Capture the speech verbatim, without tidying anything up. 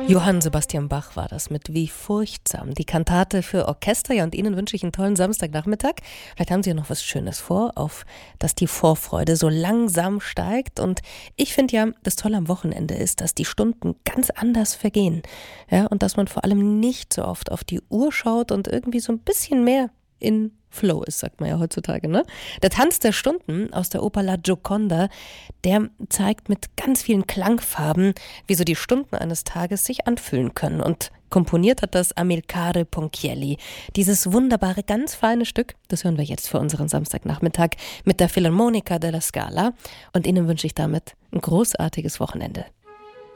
Johann Sebastian Bach war das mit Wie furchtsam. Die Kantate für Orchester. Ja, und Ihnen wünsche ich einen tollen Samstagnachmittag. Vielleicht haben Sie ja noch was Schönes vor, auf dass die Vorfreude so langsam steigt. Und ich finde ja, das Tolle am Wochenende ist, dass die Stunden ganz anders vergehen. Ja, und dass man vor allem nicht so oft auf die Uhr schaut und irgendwie so ein bisschen mehr in Flow ist, sagt man ja heutzutage, ne? Der Tanz der Stunden aus der Oper La Gioconda, der zeigt mit ganz vielen Klangfarben, wie so die Stunden eines Tages sich anfühlen können. Und komponiert hat das Amilcare Ponchielli. Dieses wunderbare, ganz feine Stück, das hören wir jetzt für unseren Samstagnachmittag mit der Philharmonica della Scala. Und Ihnen wünsche ich damit ein großartiges Wochenende.